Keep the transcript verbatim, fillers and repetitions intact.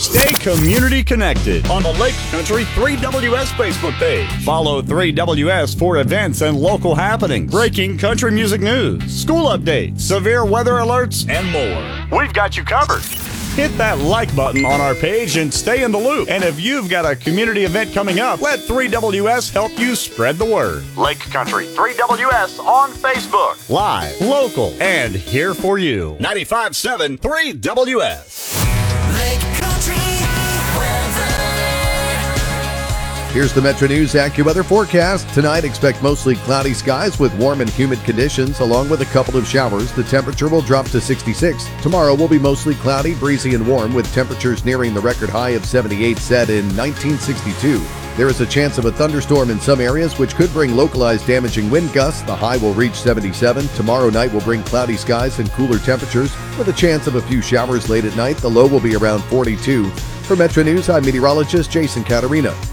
Stay community connected on the Lake Country three W S Facebook page. Follow three W S for events and local happenings, breaking country music news, school updates, severe weather alerts, and more. We've got you covered. Hit that like button on our page and stay in the loop. And if you've got a community event coming up, let three W S help you spread the word. Lake Country three W S on Facebook. Live, local, and here for you. ninety-five point seven three W S. Lake Country weather. Here's the Metro News AccuWeather forecast. Tonight, expect mostly cloudy skies with warm and humid conditions, along with a couple of showers. The temperature will drop to sixty-six. Tomorrow will be mostly cloudy, breezy, and warm, with temperatures nearing the record high of seventy-eight set in nineteen sixty-two. There is a chance of a thunderstorm in some areas, which could bring localized damaging wind gusts. The high will reach seventy-seven. Tomorrow night will bring cloudy skies and cooler temperatures, with a chance of a few showers late at night. The low will be around forty-two. For Metro News, I'm meteorologist Jason Caterina.